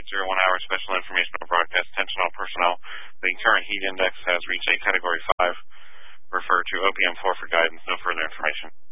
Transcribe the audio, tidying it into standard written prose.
1-hour special informational broadcast. Attention all personnel. The current heat index has reached a Category 5. Refer to OPM 4 for guidance. No further information.